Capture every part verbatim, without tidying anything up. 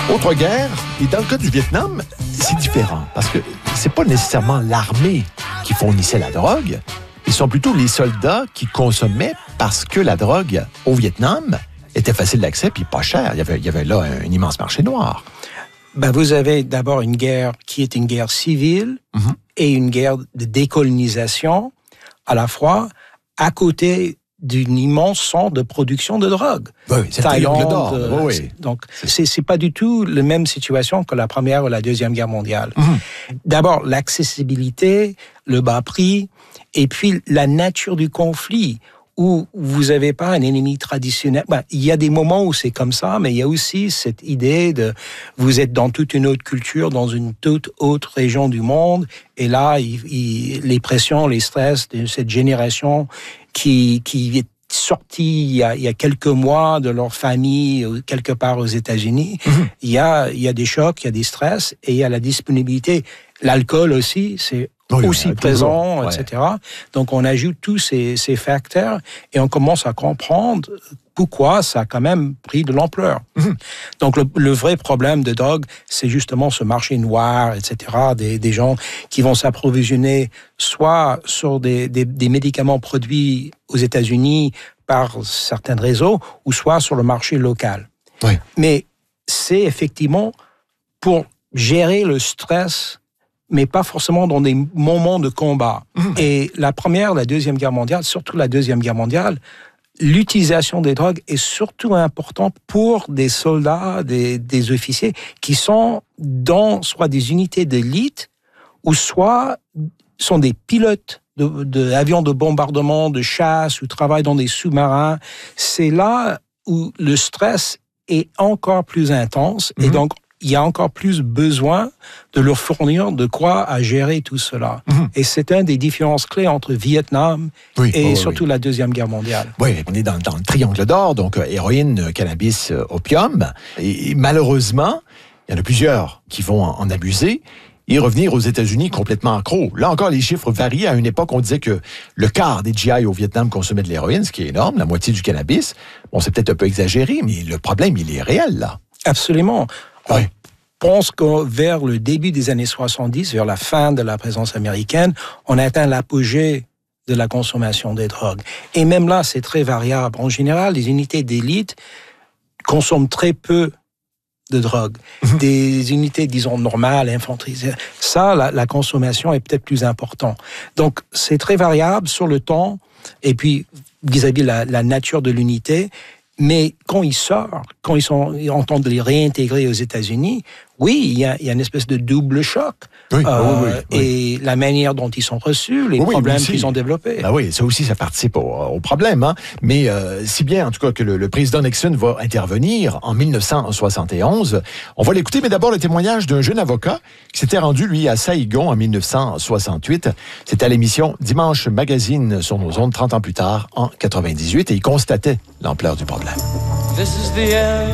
Autre guerre, et dans le cas du Vietnam, c'est différent, parce que c'est pas nécessairement l'armée qui fournissait la drogue, ils sont plutôt les soldats qui consommaient parce que la drogue au Vietnam était facile d'accès puis pas cher. Il y avait, il y avait là un, un immense marché noir. Ben, vous avez d'abord une guerre qui est une guerre civile mm-hmm. et une guerre de décolonisation à la fois, à côté d'un immense centre de production de drogue. Oui, c'est Thaïlande. d'or. Euh, oui, oui. Donc, c'est, c'est pas du tout la même situation que la Première ou la Deuxième Guerre mondiale. Mm-hmm. D'abord, l'accessibilité, le bas prix, et puis la nature du conflit, où vous n'avez pas un ennemi traditionnel. Ben, il y a des moments où c'est comme ça, mais il y a aussi cette idée de vous êtes dans toute une autre culture, dans une toute autre région du monde, et là, il, il, les pressions, les stress de cette génération qui, qui est sortie il y, a, il y a quelques mois de leur famille, quelque part aux États-Unis, mmh. il y a, il y a des chocs, il y a des stress, et il y a la disponibilité. L'alcool aussi, c'est oui, aussi présent, toujours, ouais. et cetera. Donc, on ajoute tous ces, ces facteurs et on commence à comprendre pourquoi ça a quand même pris de l'ampleur. Mmh. Donc, le, le vrai problème de drogue, c'est justement ce marché noir, et cetera, des, des gens qui vont s'approvisionner soit sur des, des, des médicaments produits aux États-Unis par certains réseaux, ou soit sur le marché local. Oui. Mais c'est effectivement pour gérer le stress, mais pas forcément dans des moments de combat. Mmh. Et la Première, la Deuxième Guerre mondiale, surtout la Deuxième Guerre mondiale, l'utilisation des drogues est surtout importante pour des soldats, des, des officiers qui sont dans soit des unités d'élite ou soit sont des pilotes de, de avions de bombardement, de chasse ou travaillent dans des sous-marins. C'est là où le stress est encore plus intense mmh. et donc il y a encore plus besoin de leur fournir de quoi à gérer tout cela. Mmh. Et c'est une des différences clés entre Vietnam oui, et oh, surtout oui. la Deuxième Guerre mondiale. Oui, on est dans, dans le triangle d'or, donc euh, héroïne, cannabis, euh, opium. Et, et malheureusement, il y en a plusieurs qui vont en, en abuser et revenir aux États-Unis complètement accro. Là encore, les chiffres varient. À une époque, on disait que le quart des G I au Vietnam consommaient de l'héroïne, ce qui est énorme, la moitié du cannabis. Bon, c'est peut-être un peu exagéré, mais le problème, il est réel, là. Absolument. Oui. Je pense que vers le début des années soixante-dix, vers la fin de la présence américaine, on a atteint l'apogée de la consommation des drogues. Et même là, c'est très variable. En général, les unités d'élite consomment très peu de drogue. Mmh. Des unités, disons, normales, infanterie, ça, la, la consommation est peut-être plus importante. Donc, c'est très variable sur le temps, et puis vis-à-vis la, la nature de l'unité. Mais quand ils sortent, quand ils sont, ils entendent les réintégrer aux États-Unis, oui, il y a, il y a une espèce de double choc. Oui, euh, oui, oui, oui. Et la manière dont ils sont reçus, les oui, problèmes aussi, qu'ils ont développés. Ben oui, ça aussi, ça participe au, au problème. Hein? Mais euh, si bien, en tout cas, que le, le président Nixon va intervenir en dix-neuf cent soixante et onze. On va l'écouter, mais d'abord le témoignage d'un jeune avocat qui s'était rendu, lui, à Saïgon en dix-neuf cent soixante-huit. C'était à l'émission Dimanche Magazine sur nos ondes, trente ans plus tard, en quatre-vingt-dix-huit, et il constatait l'ampleur du problème. This is the end,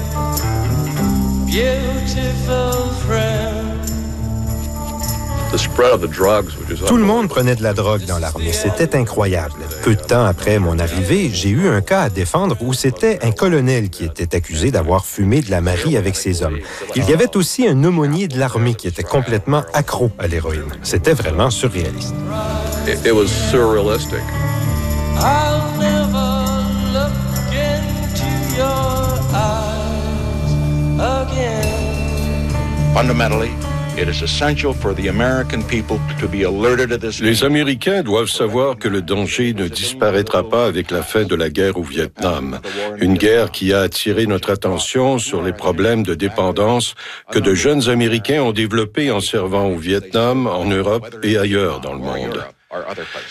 beautiful friend. Tout le monde prenait de la drogue dans l'armée. C'était incroyable. Peu de temps après mon arrivée, j'ai eu un cas à défendre où c'était un colonel qui était accusé d'avoir fumé de la Marie avec ses hommes. Il y avait aussi un aumônier de l'armée qui était complètement accro à l'héroïne. C'était vraiment surréaliste. It, it was surrealistic. I'll never look into your eyes again. Fundamentally, it is essential for the American people to be alerted to this. Les Américains doivent savoir que le danger ne disparaîtra pas avec la fin de la guerre au Vietnam. Une guerre qui a attiré notre attention sur les problèmes de dépendance que de jeunes Américains ont développés en servant au Vietnam, en Europe et ailleurs dans le monde.